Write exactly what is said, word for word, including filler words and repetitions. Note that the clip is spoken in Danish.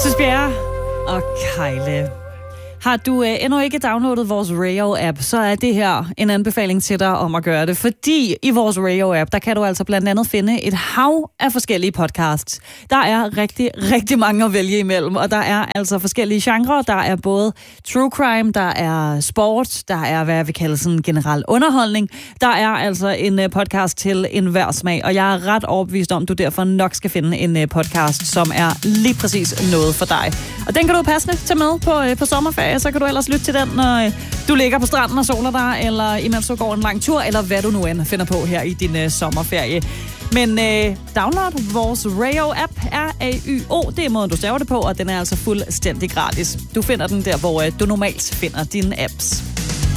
Rasmus Bjerre og Kejle. Har du øh, endnu ikke downloadet vores Radio-app, så er det her en anbefaling til dig om at gøre det. Fordi i vores Radio-app, der kan du altså blandt andet finde et hav af forskellige podcasts. Der er rigtig, rigtig mange at vælge imellem, og der er altså forskellige genrer. Der er både true crime, der er sport, der er, hvad vi kalder sådan generel underholdning. Der er altså en uh, podcast til enhver smag, og jeg er ret overbevist om, at du derfor nok skal finde en uh, podcast, som er lige præcis noget for dig. Og den kan du passende tage med på, uh, på sommerferie. Så kan du ellers lytte til den, når du ligger på stranden og soler dig, eller imens du går en lang tur, eller hvad du nu end finder på her i din uh, sommerferie. Men uh, download vores Radio-app, R A Y O, det er måden, du staver det på, og den er altså fuldstændig gratis. Du finder den der, hvor uh, du normalt finder dine apps.